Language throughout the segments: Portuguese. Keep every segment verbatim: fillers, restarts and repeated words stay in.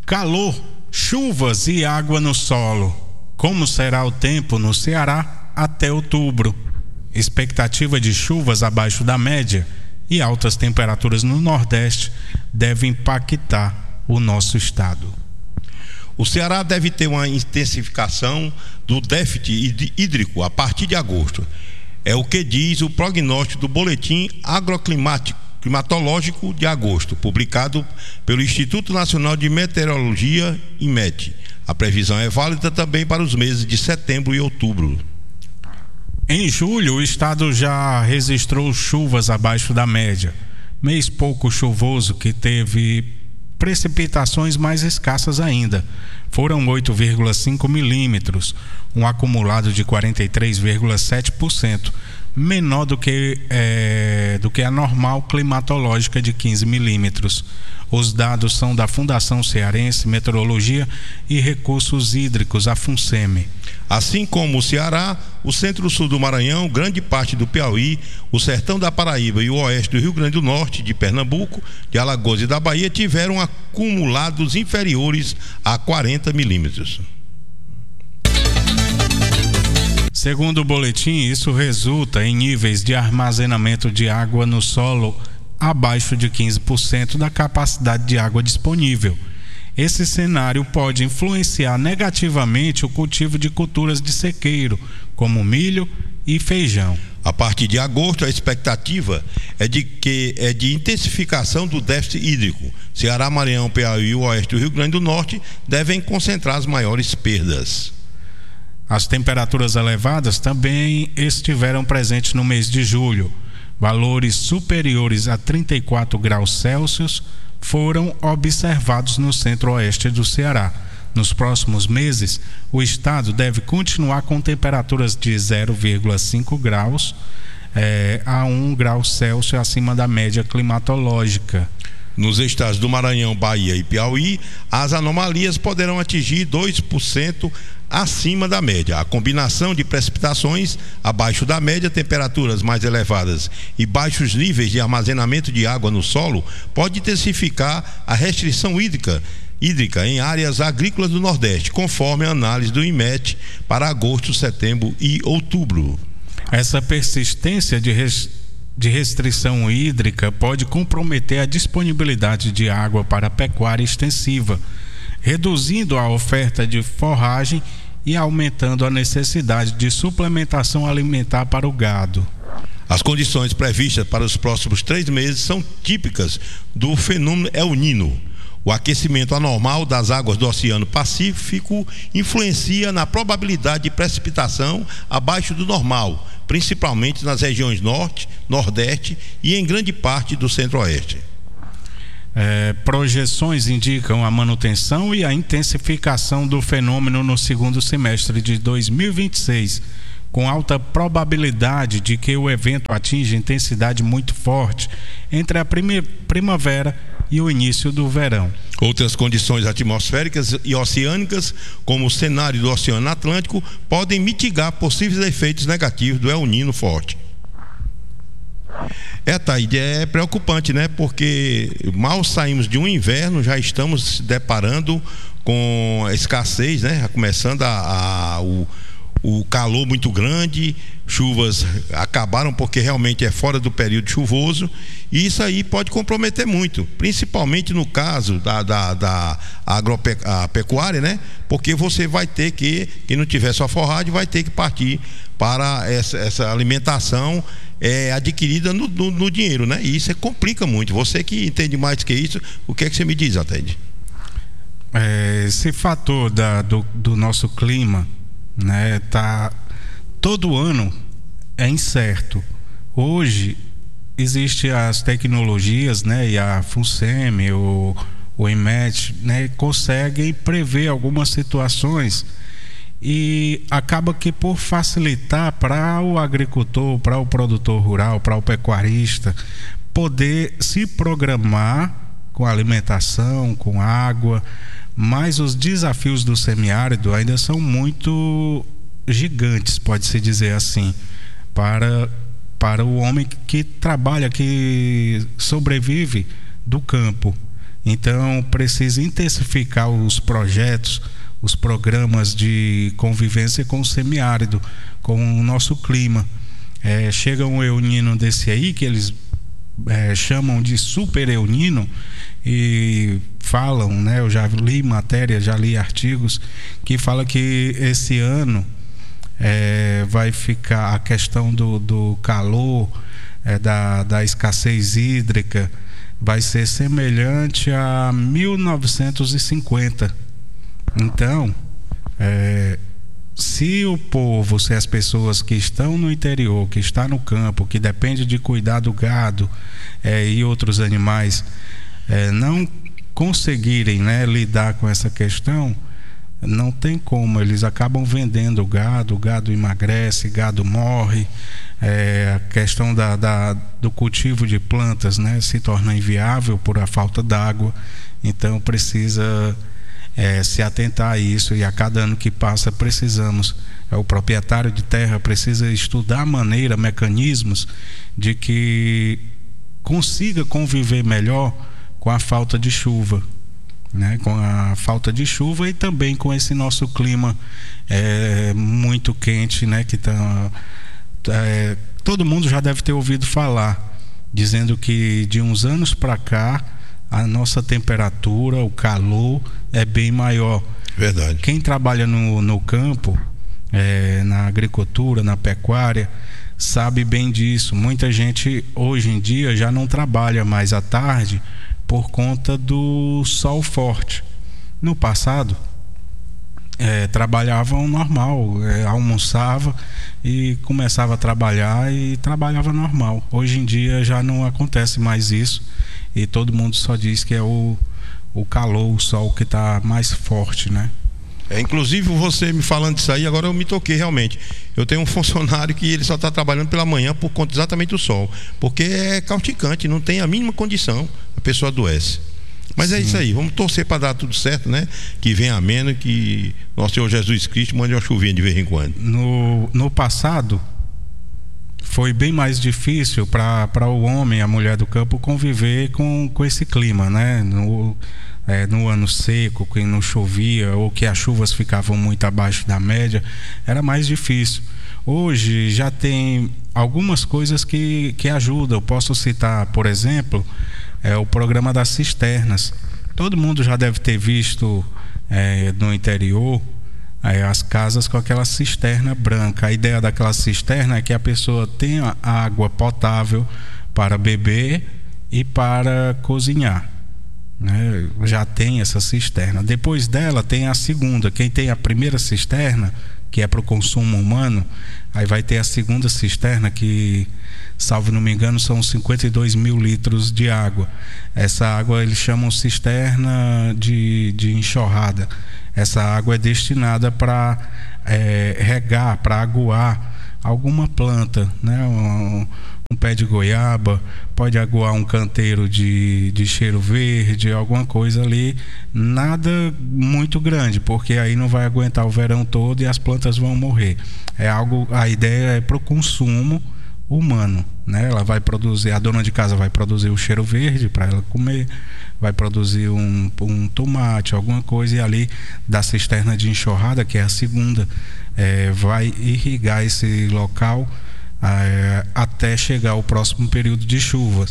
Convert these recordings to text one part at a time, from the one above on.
Calor, chuvas e água no solo. Como será o tempo no Ceará até outubro? Expectativa de chuvas abaixo da média e altas temperaturas no Nordeste devem impactar o nosso estado. O Ceará deve ter uma intensificação do déficit hídrico a partir de agosto. É o que diz o prognóstico do Boletim Agroclimático Climatológico de agosto, publicado pelo Instituto Nacional de Meteorologia, INMET. A previsão é válida também para os meses de setembro e outubro. Em julho, o estado já registrou chuvas abaixo da média. Mês pouco chuvoso que teve precipitações mais escassas ainda. Foram oito vírgula cinco milímetros, um acumulado de quarenta e três vírgula sete por cento, menor do que, é, do que a normal climatológica de quinze milímetros. Os dados são da Fundação Cearense Meteorologia e Recursos Hídricos, a FUNSEMI. Assim como o Ceará, o centro-sul do Maranhão, grande parte do Piauí, o sertão da Paraíba e o oeste do Rio Grande do Norte, de Pernambuco, de Alagoas e da Bahia tiveram acumulados inferiores a quarenta milímetros. Segundo o boletim, isso resulta em níveis de armazenamento de água no solo abaixo de quinze por cento da capacidade de água disponível. Esse cenário pode influenciar negativamente o cultivo de culturas de sequeiro, como milho e feijão. A partir de agosto, a expectativa é de que é de intensificação do déficit hídrico. Ceará, Maranhão, Piauí e o oeste do Rio Grande do Norte devem concentrar as maiores perdas. As temperaturas elevadas também estiveram presentes no mês de julho. Valores superiores a trinta e quatro graus Celsius foram observados no centro-oeste do Ceará. Nos próximos meses, o estado deve continuar com temperaturas de zero vírgula cinco graus eh, a um grau Celsius acima da média climatológica. Nos estados do Maranhão, Bahia e Piauí, as anomalias poderão atingir dois por cento acima da média. A combinação de precipitações abaixo da média, temperaturas mais elevadas e baixos níveis de armazenamento de água no solo pode intensificar a restrição hídrica, hídrica em áreas agrícolas do Nordeste, conforme a análise do INMET para agosto, setembro e outubro. Essa persistência de res... de restrição hídrica pode comprometer a disponibilidade de água para a pecuária extensiva, reduzindo a oferta de forragem e aumentando a necessidade de suplementação alimentar para o gado. As condições previstas para os próximos três meses são típicas do fenômeno El Niño. O aquecimento anormal das águas do Oceano Pacífico influencia na probabilidade de precipitação abaixo do normal, principalmente nas regiões norte, nordeste e em grande parte do centro-oeste. É, projeções indicam a manutenção e a intensificação do fenômeno no segundo semestre de dois mil e vinte e seis, com alta probabilidade de que o evento atinja intensidade muito forte entre a prime- primavera e o início do verão. Outras condições atmosféricas e oceânicas, como o cenário do Oceano Atlântico, podem mitigar possíveis efeitos negativos do El Niño forte. É, Taíde, é preocupante, né? Porque mal saímos de um inverno, já estamos se deparando com a escassez, né? Já começando a, a, o, o calor muito grande, chuvas acabaram porque realmente é fora do período chuvoso, e isso aí pode comprometer muito, principalmente no caso da, da, da agropecuária, né? Porque você vai ter que, quem não tiver sua forragem, vai ter que partir para essa, essa alimentação é, adquirida no, no, no dinheiro, né? E isso é, complica muito. Você que entende mais que isso, o que é que você me diz, Atende? É, esse fator da, do, do nosso clima, né, tá todo ano é incerto. Hoje existe as tecnologias, né, e a FUNSEMI, o, o INMET, né, conseguem prever algumas situações, e acaba que, por facilitar para o agricultor, para o produtor rural, para o pecuarista poder se programar com alimentação, com água, mas os desafios do semiárido ainda são muito gigantes, pode-se dizer assim, para, para o homem que trabalha, que sobrevive do campo. Então precisa intensificar os projetos, os programas de convivência com o semiárido, com o nosso clima. É, chega um El Niño desse aí, que eles é, chamam de super El Niño, e falam, né, eu já li matéria, já li artigos que fala que esse ano é, vai ficar a questão do, do calor, é, da, da escassez hídrica, vai ser semelhante a mil novecentos e cinquenta. Então, é, se o povo, se as pessoas que estão no interior, que estão no campo, que depende de cuidar do gado é, e outros animais, é, não conseguirem, né, lidar com essa questão, não tem como, eles acabam vendendo o gado, o gado emagrece, gado morre, é, a questão da, da, do cultivo de plantas, né, se torna inviável por a falta d'água. Então precisa é, se atentar a isso, e a cada ano que passa precisamos, é, o proprietário de terra precisa estudar a maneira, mecanismos de que consiga conviver melhor com a falta de chuva, né? Com a falta de chuva e também com esse nosso clima é, muito quente, né? Que tá, é, todo mundo já deve ter ouvido falar, dizendo que de uns anos para cá a nossa temperatura, o calor é bem maior. Verdade. Quem trabalha no, no campo, é, na agricultura, na pecuária, sabe bem disso. Muita gente hoje em dia já não trabalha mais à tarde por conta do sol forte. No passado, é, trabalhavam normal, é, almoçava e começava a trabalhar e trabalhava normal. Hoje em dia já não acontece mais isso, e todo mundo só diz que é o, o calor, o sol que está mais forte, né? É, inclusive você me falando disso aí, agora eu me toquei realmente. Eu tenho um funcionário que ele só está trabalhando pela manhã por conta exatamente do sol, porque é causticante, não tem a mínima condição, a pessoa adoece. Mas Sim. é isso aí, vamos torcer para dar tudo certo, né? Que venha ameno, que nosso Senhor Jesus Cristo mande uma chuvinha de vez em quando. No, no passado foi bem mais difícil para o homem, a mulher do campo, conviver com, com esse clima, né? No, É, no ano seco, que não chovia, ou que as chuvas ficavam muito abaixo da média, era mais difícil. Hoje já tem algumas coisas que, que ajudam. Eu posso citar, por exemplo, é, o programa das cisternas. Todo mundo já deve ter visto é, no interior é, as casas com aquela cisterna branca. A ideia daquela cisterna é que a pessoa tenha água potável para beber e para cozinhar. Né? Já tem essa cisterna. Depois dela tem a segunda. Quem tem a primeira cisterna, que é para o consumo humano, aí vai ter a segunda cisterna, que, salvo não me engano, são cinquenta e dois mil litros de água. Essa água eles chamam cisterna de, de enxurrada. Essa água é destinada para é, regar, para aguar alguma planta, né? um, um pé de goiaba, pode aguar um canteiro de, de cheiro verde, alguma coisa ali, nada muito grande, porque aí não vai aguentar o verão todo e as plantas vão morrer. É algo, a ideia é para o consumo humano, né? Ela vai produzir, a dona de casa vai produzir o cheiro verde para ela comer, vai produzir um, um tomate, alguma coisa, e ali da cisterna de enxurrada, que é a segunda, é, vai irrigar esse local É, até chegar o próximo período de chuvas.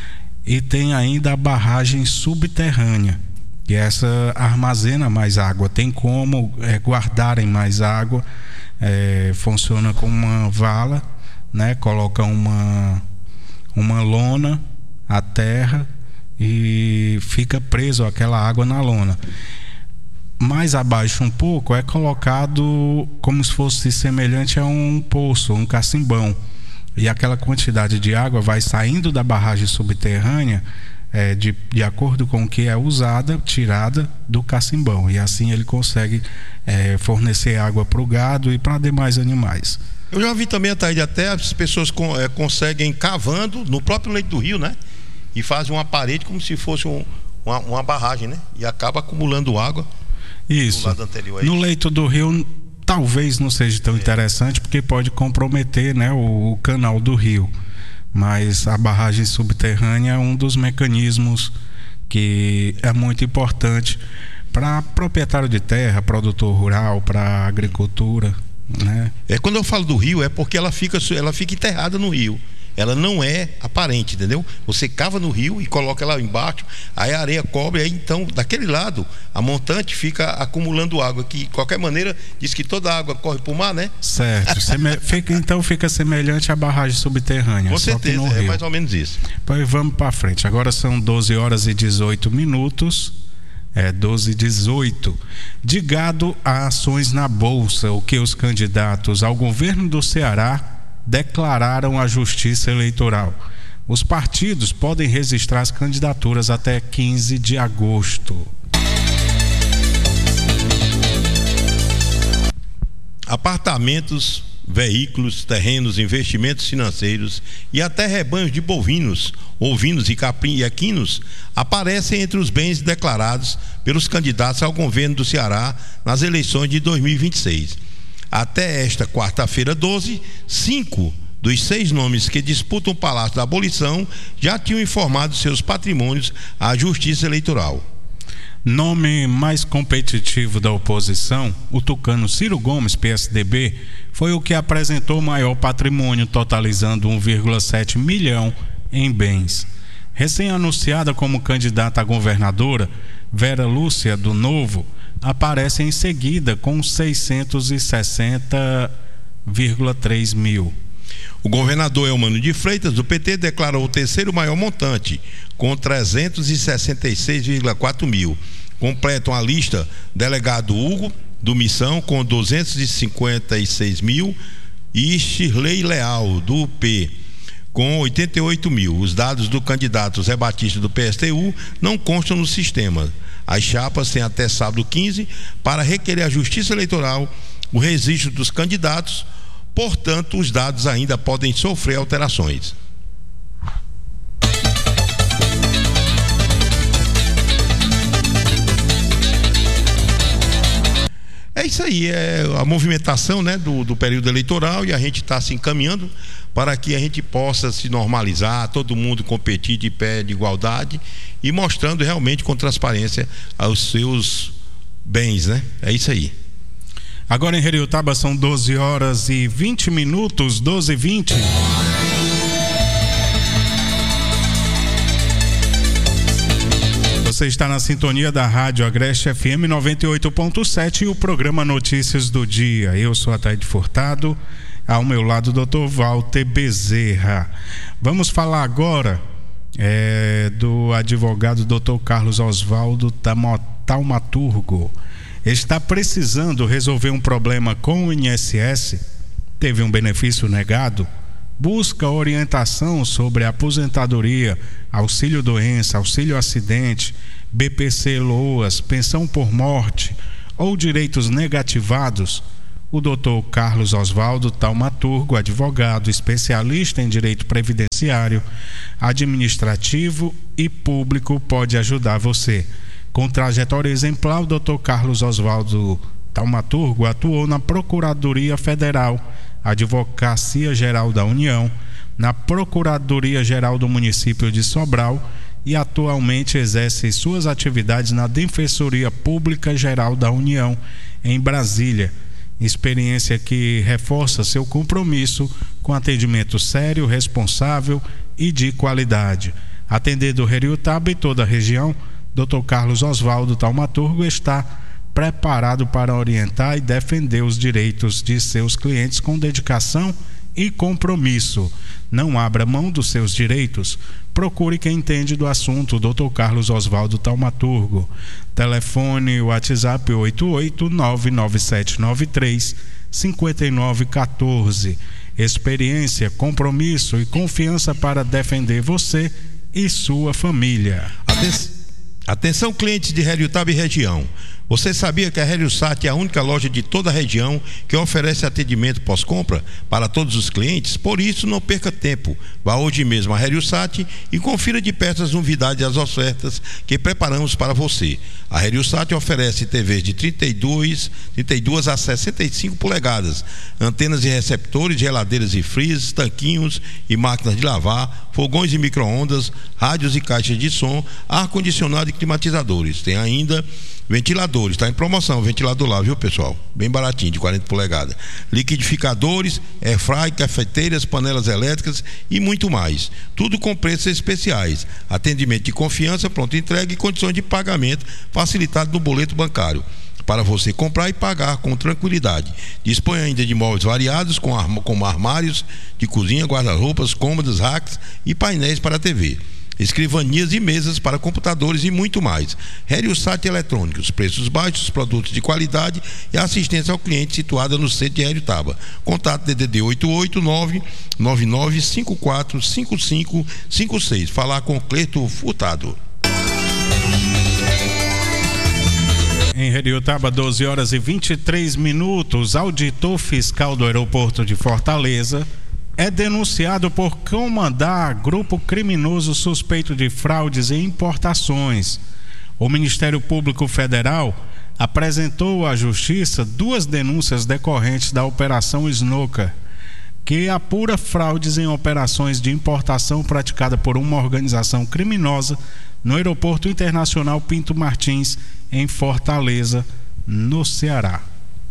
E tem ainda a barragem subterrânea, que essa armazena mais água, tem como é, guardarem mais água, é, funciona como uma vala, né? Coloca uma, uma lona à terra e fica preso aquela água na lona. Mais abaixo um pouco é colocado como se fosse semelhante a um poço, um cacimbão, e aquela quantidade de água vai saindo da barragem subterrânea é, de, de acordo com o que é usada, tirada do cacimbão, e assim ele consegue é, fornecer água para o gado e para demais animais. Eu já vi também, Ataíde, até as pessoas com, é, conseguem cavando no próprio leito do rio, né? E fazem uma parede como se fosse um, uma, uma barragem, né? E acaba acumulando água. Isso. No leito do rio talvez não seja tão é. interessante, porque pode comprometer, né, o, o canal do rio. Mas a barragem subterrânea é um dos mecanismos que é muito importante para proprietário de terra, produtor rural, para agricultura, né? É, quando eu falo do rio, é porque ela fica, ela fica enterrada no rio. Ela não é aparente, entendeu? Você cava no rio e coloca ela embaixo, aí a areia cobre, aí então, daquele lado, a montante fica acumulando água, que de qualquer maneira, diz que toda a água corre para o mar, né? Certo. fica, então fica semelhante à barragem subterrânea. Com certeza, é mais ou menos isso. Pois vamos para frente. Agora são doze horas e dezoito minutos. É doze e dezoito. De gado a ações na Bolsa, o que os candidatos ao governo do Ceará declararam à Justiça Eleitoral. Os partidos podem registrar as candidaturas até quinze de agosto. Apartamentos, veículos, terrenos, investimentos financeiros e até rebanhos de bovinos, ovinos e capim e equinos aparecem entre os bens declarados pelos candidatos ao governo do Ceará nas eleições de dois mil e vinte e seis. Até esta quarta-feira doze, cinco dos seis nomes que disputam o Palácio da Abolição já tinham informado seus patrimônios à Justiça Eleitoral. Nome mais competitivo da oposição, o tucano Ciro Gomes, P S D B, foi o que apresentou maior patrimônio, totalizando um vírgula sete milhão em bens. Recém-anunciada como candidata a governadora, Vera Lúcia, do Novo, aparece em seguida com seiscentos e sessenta vírgula três mil. O governador Eumano de Freitas, do P T, declarou o terceiro maior montante, com trezentos e sessenta e seis vírgula quatro mil. Completam a lista delegado Hugo, do Missão, com duzentos e cinquenta e seis mil, e Shirley Leal, do U P, com oitenta e oito mil. Os dados do candidato Zé Batista, do P S T U, não constam no sistema. As chapas têm até sábado quinze para requerer à Justiça Eleitoral o registro dos candidatos, portanto, os dados ainda podem sofrer alterações. É isso aí, é a movimentação, né, do, do período eleitoral, e a gente está se encaminhando para que a gente possa se normalizar, todo mundo competir de pé de igualdade e mostrando realmente com transparência os seus bens, né? É isso aí. Agora em Heriotaba são doze horas e vinte minutos, doze e vinte. Você está na sintonia da Rádio Agreste F M noventa e oito ponto sete e o programa Notícias do Dia. Eu sou Ataíde Furtado, ao meu lado o doutor Walter Bezerra. Vamos falar agora é, do advogado doutor Carlos Oswaldo Taumaturgo. Está precisando resolver um problema com o I N S S, teve um benefício negado, busca orientação sobre aposentadoria, auxílio-doença, auxílio-acidente, B P C-Loas, pensão por morte ou direitos negativados. O doutor Carlos Oswaldo Taumaturgo, advogado, especialista em direito previdenciário, administrativo e público, pode ajudar você. Com trajetória exemplar, o doutor Carlos Oswaldo Taumaturgo atuou na Procuradoria Federal, Advocacia Geral da União, na Procuradoria Geral do Município de Sobral e atualmente exerce suas atividades na Defensoria Pública Geral da União, em Brasília. Experiência que reforça seu compromisso com atendimento sério, responsável e de qualidade. Atendendo Heriotaba e toda a região, doutor Carlos Oswaldo Taumaturgo está preparado para orientar e defender os direitos de seus clientes com dedicação e compromisso. Não abra mão dos seus direitos. Procure quem entende do assunto, doutor Carlos Oswaldo Taumaturgo. Telefone WhatsApp oito oito nove nove sete nove três cinco nove um quatro. Experiência, compromisso e confiança para defender você e sua família. Atenção. Atenção, clientes de Heliotaba e região. Você sabia que a Heliosat é a única loja de toda a região que oferece atendimento pós-compra para todos os clientes? Por isso, não perca tempo. Vá hoje mesmo à Heliosat e confira de perto as novidades e as ofertas que preparamos para você. A Heliosat oferece T Vs de trinta e dois, trinta e dois a sessenta e cinco polegadas, antenas e receptores, geladeiras e freezers, tanquinhos e máquinas de lavar, fogões e micro-ondas, rádios e caixas de som, ar-condicionado e climatizadores. Tem ainda ventiladores, está em promoção, ventilador lá, viu, pessoal? Bem baratinho, de quarenta polegadas. Liquidificadores, airfry, cafeteiras, panelas elétricas e muito mais. Tudo com preços especiais. Atendimento de confiança, pronto entrega e condições de pagamento facilitado no boleto bancário, para você comprar e pagar com tranquilidade. Dispõe ainda de móveis variados, com arm- como armários de cozinha, guarda-roupas, cômodas, racks e painéis para a T V. Escrivanias e mesas para computadores e muito mais. Heliosat Eletrônicos, preços baixos, produtos de qualidade e assistência ao cliente, situada no centro de Heliotaba. Contato D D D oito oito nove, nove nove cinco quatro, cinco cinco cinco seis. Falar com o Cleito Furtado. Em Heliotaba, doze horas e vinte e três minutos, auditor fiscal do aeroporto de Fortaleza é denunciado por comandar grupo criminoso suspeito de fraudes em importações. O Ministério Público Federal apresentou à Justiça duas denúncias decorrentes da Operação Snooker, que apura fraudes em operações de importação praticada por uma organização criminosa no Aeroporto Internacional Pinto Martins, em Fortaleza, no Ceará.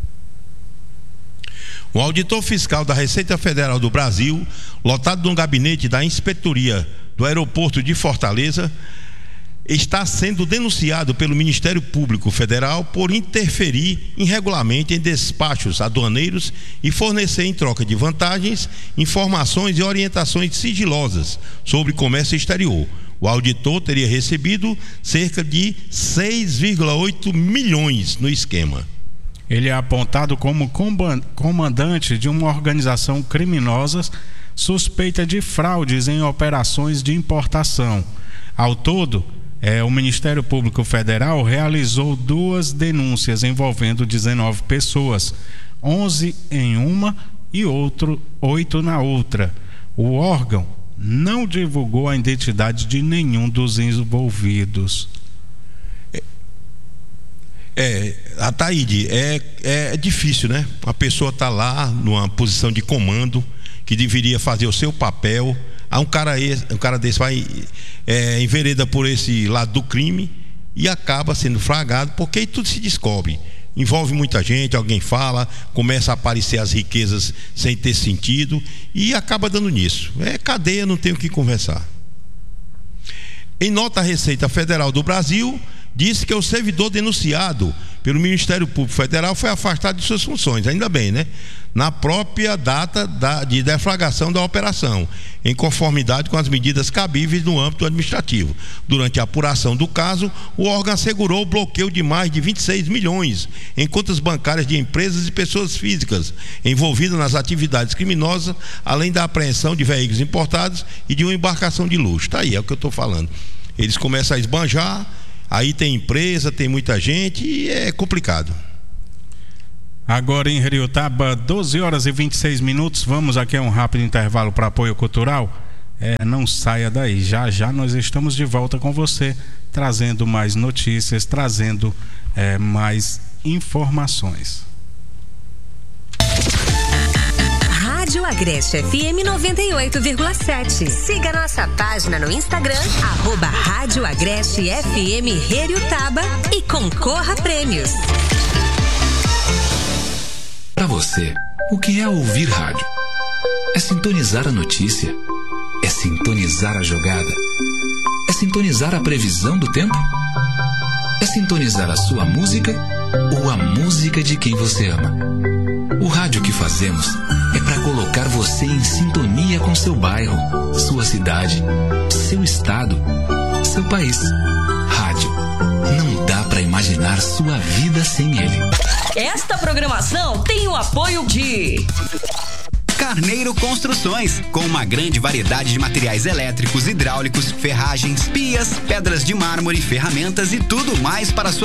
O auditor fiscal da Receita Federal do Brasil, lotado no gabinete da Inspetoria do Aeroporto de Fortaleza, está sendo denunciado pelo Ministério Público Federal por interferir irregularmente em despachos aduaneiros e fornecer em troca de vantagens, informações e orientações sigilosas sobre comércio exterior. O auditor teria recebido cerca de seis vírgula oito milhões no esquema. Ele é apontado como comandante de uma organização criminosa suspeita de fraudes em operações de importação. Ao todo, é, o Ministério Público Federal realizou duas denúncias envolvendo dezenove pessoas, onze em uma e outro, oito na outra. O órgão não divulgou a identidade de nenhum dos envolvidos. É, Ataíde, é, é difícil, né? A pessoa está lá numa posição de comando que deveria fazer o seu papel. Aí um cara, esse, um cara desse vai é, envereda por esse lado do crime e acaba sendo flagrado, porque aí tudo se descobre. Envolve muita gente, alguém fala, começa a aparecer as riquezas sem ter sentido e acaba dando nisso. É cadeia, não tem o que conversar. Em nota, a Receita Federal do Brasil disse que o servidor denunciado pelo Ministério Público Federal foi afastado de suas funções, ainda bem, né? Na própria data da, de deflagração da operação, em conformidade com as medidas cabíveis no âmbito administrativo. Durante a apuração do caso, o órgão assegurou o bloqueio de mais de vinte e seis milhões em contas bancárias de empresas e pessoas físicas envolvidas nas atividades criminosas, além da apreensão de veículos importados e de uma embarcação de luxo. Está aí, é o que eu estou falando. Eles começam a esbanjar. Aí tem empresa, tem muita gente e é complicado. Agora em Heliotaba, doze horas e vinte e seis minutos. Vamos aqui a um rápido intervalo para apoio cultural. É, não saia daí. Já já nós estamos de volta com você, trazendo mais notícias, trazendo é, mais informações. Rádio Agreste F M noventa e oito vírgula sete. Siga nossa página no Instagram, arroba Rádio Agreste F M Heliotaba e concorra a prêmios. Para você, o que é ouvir rádio? É sintonizar a notícia? É sintonizar a jogada? É sintonizar a previsão do tempo? É sintonizar a sua música ou a música de quem você ama? O rádio que fazemos é para colocar você em sintonia com seu bairro, sua cidade, seu estado, seu país. Rádio. Não dá para imaginar sua vida sem ele. Esta programação tem o apoio de Carneiro Construções, com uma grande variedade de materiais elétricos, hidráulicos, ferragens, pias, pedras de mármore, ferramentas e tudo mais para a sua